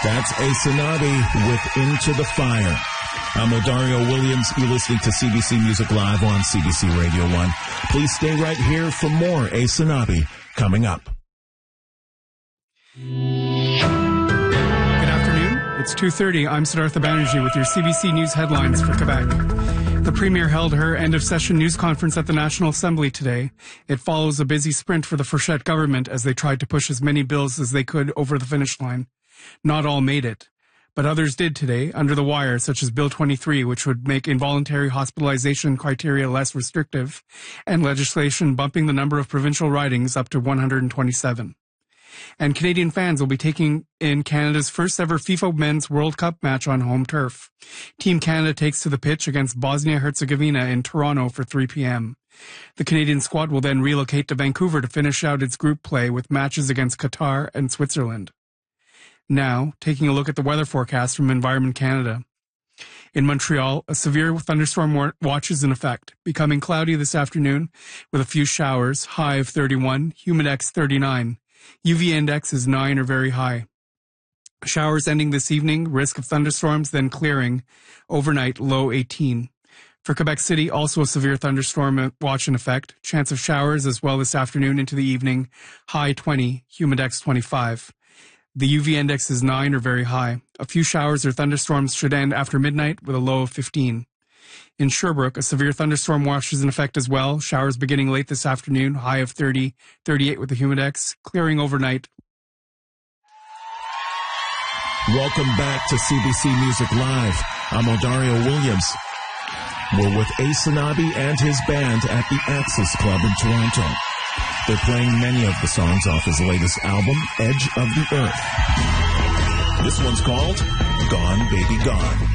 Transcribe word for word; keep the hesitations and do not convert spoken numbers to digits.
That's Asanabi with Into the Fire. I'm Odario Williams. You're listening to C B C Music Live on C B C Radio one. Please stay right here for more Asanabi coming up. Good afternoon. It's two thirty. I'm Siddhartha Banerjee with your C B C News headlines for Quebec. The Premier held her end-of-session news conference at the National Assembly today. It follows a busy sprint for the Frechette government as they tried to push as many bills as they could over the finish line. Not all made it, but others did today under the wire, such as Bill twenty-three, which would make involuntary hospitalization criteria less restrictive, and legislation bumping the number of provincial ridings up to one hundred twenty-seven. And Canadian fans will be taking in Canada's first ever FIFA Men's World Cup match on home turf. Team Canada takes to the pitch against Bosnia-Herzegovina in Toronto for three p.m. The Canadian squad will then relocate to Vancouver to finish out its group play with matches against Qatar and Switzerland. Now, taking a look at the weather forecast from Environment Canada. In Montreal, a severe thunderstorm watch is in effect, becoming cloudy this afternoon with a few showers, high of thirty-one, humidex thirty-nine. U V index is nine or very high. Showers ending this evening, risk of thunderstorms, then clearing. Overnight, low eighteen. For Quebec City, also a severe thunderstorm watch in effect. Chance of showers as well this afternoon into the evening. High twenty, humidex twenty-five. The U V index is nine or very high. A few showers or thunderstorms should end after midnight with a low of fifteen. In Sherbrooke, a severe thunderstorm watch is in effect as well. Showers beginning late this afternoon, high of thirty, thirty-eight with the humidex, clearing overnight. Welcome back to C B C Music Live. I'm Odario Williams. We're with Asanabi and his band at the Axis Club in Toronto. They're playing many of the songs off his latest album, Edge of the Earth. This one's called Gone Baby Gone.